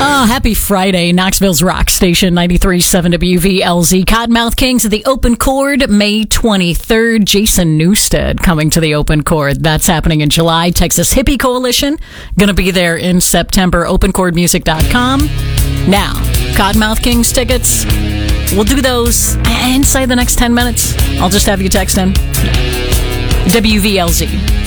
Oh, happy Friday. Knoxville's rock station, 93.7 WVLZ. Cottonmouth Kings at the Open Chord, May 23rd. Jason Newsted coming to the Open Chord. That's happening in July. Texas Hippie Coalition, going to be there in September. OpenChordMusic.com. Now, Cottonmouth Kings tickets, we'll do those inside the next 10 minutes. I'll just have you text in. WVLZ.